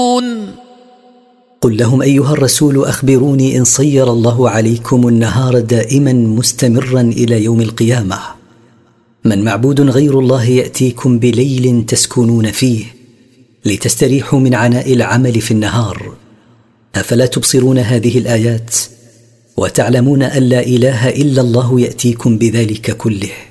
قل لهم أيها الرسول أخبروني إن صير الله عليكم النهار دائما مستمرا إلى يوم القيامة، من معبود غير الله يأتيكم بليل تسكنون فيه لتستريحوا من عناء العمل في النهار؟ أفلا تبصرون هذه الآيات وتعلمون أن لا إله إلا الله يأتيكم بذلك كله؟